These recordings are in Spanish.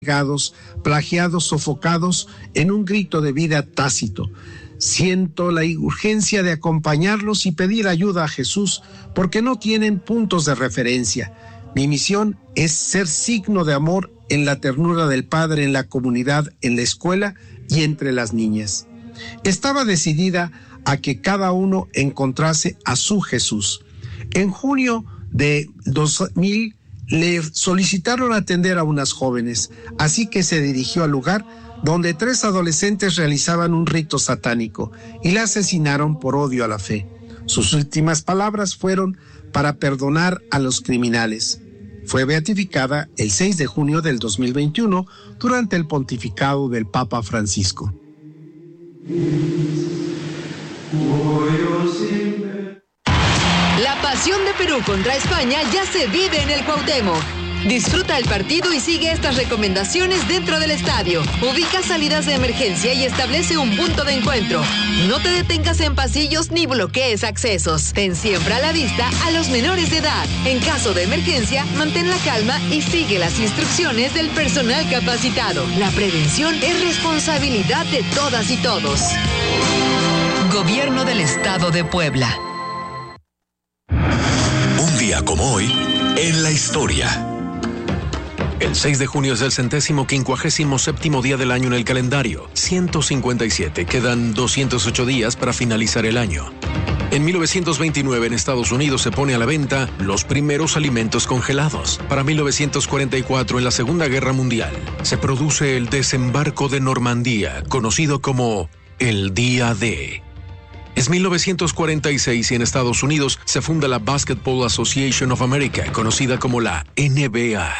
plagiados, sofocados en un grito de vida tácito. Siento la urgencia de acompañarlos y pedir ayuda a Jesús porque no tienen puntos de referencia. Mi misión es ser signo de amor en la ternura del Padre, en la comunidad, en la escuela y entre las niñas. Estaba decidida a que cada uno encontrase a su Jesús. En junio de 2000 le solicitaron atender a unas jóvenes, así que se dirigió al lugar donde 3 adolescentes realizaban un rito satánico y la asesinaron por odio a la fe. Sus últimas palabras fueron para perdonar a los criminales. Fue beatificada el 6 de junio del 2021 durante el pontificado del Papa Francisco. La pasión de Perú contra España ya se vive en el Cuauhtémoc. Disfruta el partido y sigue estas recomendaciones dentro del estadio. Ubica salidas de emergencia y establece un punto de encuentro. No te detengas en pasillos ni bloquees accesos. Ten siempre a la vista a los menores de edad. En caso de emergencia, mantén la calma y sigue las instrucciones del personal capacitado. La prevención es responsabilidad de todas y todos. Gobierno del Estado de Puebla. Un día como hoy, en la historia. El 6 de junio es el 157º día del año en el calendario. 157. Quedan 208 días para finalizar el año. En 1929 en Estados Unidos se pone a la venta los primeros alimentos congelados. Para 1944, en la Segunda Guerra Mundial, se produce el desembarco de Normandía, conocido como el Día D. Es 1946 y en Estados Unidos se funda la Basketball Association of America, conocida como la NBA.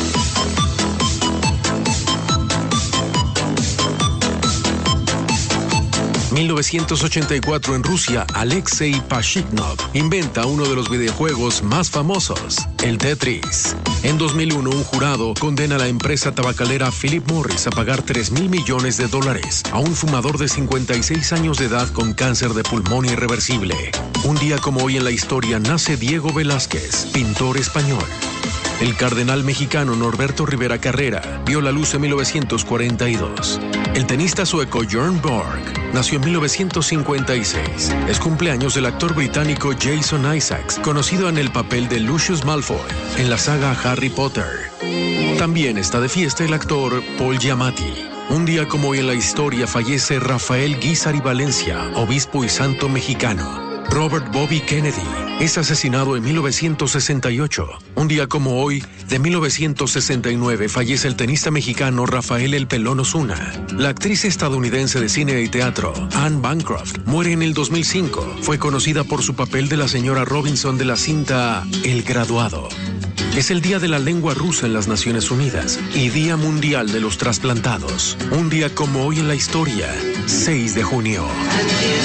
En 1984 en Rusia, Alexei Pashiknov inventa uno de los videojuegos más famosos, el Tetris. En 2001, un jurado condena a la empresa tabacalera Philip Morris a pagar $3,000 millones a un fumador de 56 años de edad con cáncer de pulmón irreversible. Un día como hoy en la historia nace Diego Velázquez, pintor español. El cardenal mexicano Norberto Rivera Carrera vio la luz en 1942. El tenista sueco Björn Borg nació en 1956. Es cumpleaños del actor británico Jason Isaacs, conocido en el papel de Lucius Malfoy en la saga Harry Potter. También está de fiesta el actor Paul Giamatti. Un día como hoy en la historia fallece Rafael Guízar y Valencia, obispo y santo mexicano. Robert Bobby Kennedy es asesinado en 1968. Un día como hoy, de 1969, fallece el tenista mexicano Rafael El Pelón Osuna. La actriz estadounidense de cine y teatro, Anne Bancroft, muere en el 2005. Fue conocida por su papel de la señora Robinson de la cinta El Graduado. Es el Día de la Lengua Rusa en las Naciones Unidas y Día Mundial de los Trasplantados. Un día como hoy en la historia, 6 de junio.